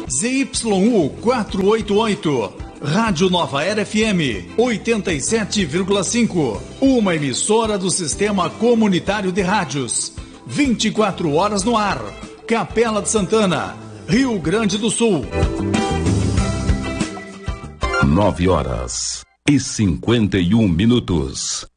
ZYU 488, Rádio Nova Era FM 87,5, uma emissora do Sistema Comunitário de Rádios, 24 horas no ar, Capela de Santana, Rio Grande do Sul. 9h51.